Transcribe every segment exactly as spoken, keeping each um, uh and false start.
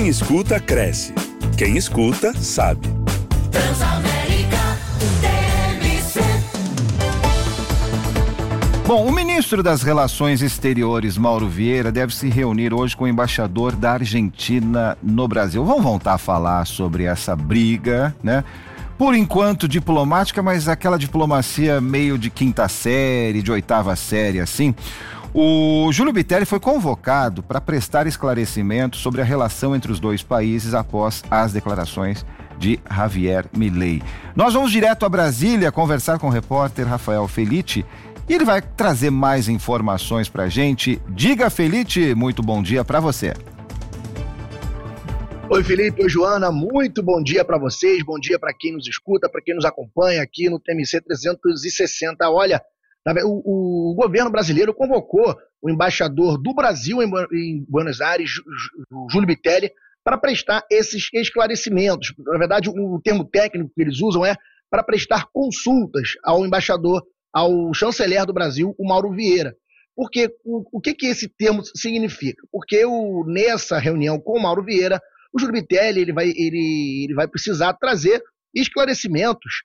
escuta, cresce. Quem escuta, sabe. Transamérica T M C. Bom, o ministro das Relações Exteriores, Mauro Vieira, deve se reunir hoje com o embaixador da Argentina no Brasil. Vamos voltar a falar sobre essa briga, né? Por enquanto diplomática, mas aquela diplomacia meio de quinta série, de oitava série, assim. O Júlio Bitelli foi convocado para prestar esclarecimento sobre a relação entre os dois países após as declarações de Javier Milei. Nós vamos direto a Brasília conversar com o repórter Rafael Felitti e ele vai trazer mais informações para a gente. Diga, Felitti, muito bom dia para você. Oi, Felipe, oi, Joana, muito bom dia para vocês, bom dia para quem nos escuta, para quem nos acompanha aqui no T M C trezentos e sessenta. Olha, o, o governo brasileiro convocou o embaixador do Brasil em, em Buenos Aires, Júlio Bitelli, para prestar esses esclarecimentos. Na verdade, o, o termo técnico que eles usam é para prestar consultas ao embaixador, ao chanceler do Brasil, o Mauro Vieira. Porque o, o que, que esse termo significa? Porque o, nessa reunião com o Mauro Vieira, o Júlio Bitelli ele vai, ele, ele vai precisar trazer esclarecimentos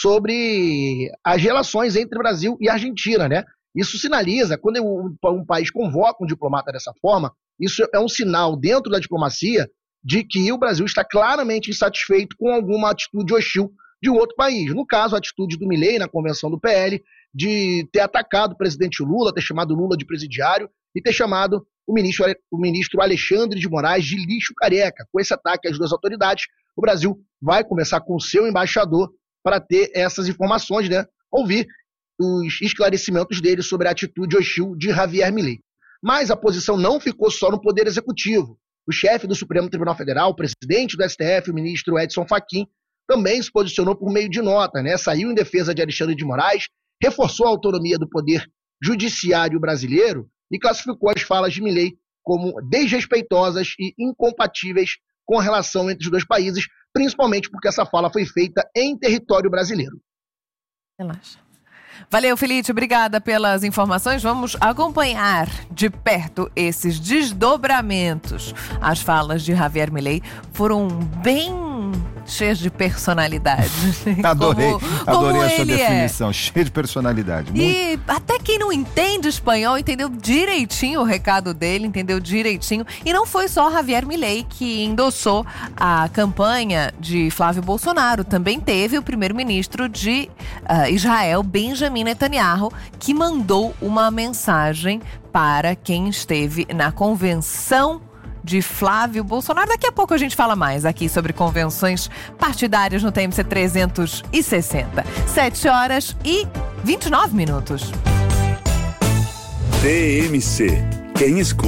sobre as relações entre Brasil e Argentina, né? Isso sinaliza, quando um, um país convoca um diplomata dessa forma, isso é um sinal dentro da diplomacia de que o Brasil está claramente insatisfeito com alguma atitude hostil de um outro país. No caso, a atitude do Milei na convenção do P L, de ter atacado o presidente Lula, ter chamado Lula de presidiário e ter chamado o ministro, o ministro Alexandre de Moraes de lixo careca. Com esse ataque às duas autoridades, o Brasil vai conversar com o seu embaixador para ter essas informações, né? Ouvir os esclarecimentos dele sobre a atitude hostil de Javier Milei. Mas a posição não ficou só no Poder Executivo. O chefe do Supremo Tribunal Federal, o presidente do S T F, o ministro Edson Fachin, também se posicionou por meio de nota, né? Saiu em defesa de Alexandre de Moraes, reforçou a autonomia do Poder Judiciário brasileiro e classificou as falas de Milei como desrespeitosas e incompatíveis com a relação entre os dois países, principalmente porque essa fala foi feita em território brasileiro. Relaxa. Valeu, Felipe, obrigada pelas informações. Vamos acompanhar de perto esses desdobramentos. As falas de Javier Milei foram bem cheias de personalidade. Adorei, como, adorei como a sua ele definição, é. cheia de personalidade. Muito... E até quem não entende espanhol entendeu direitinho o recado dele, entendeu direitinho. E não foi só Javier Milei que endossou a campanha de Flávio Bolsonaro. Também teve o primeiro-ministro de uh, Israel, Benjamin Netanyahu, que mandou uma mensagem para quem esteve na convenção de Flávio Bolsonaro. Daqui a pouco a gente fala mais aqui sobre convenções partidárias no T M C trezentos e sessenta. sete horas e vinte e nove minutos. T M C. Quem escuta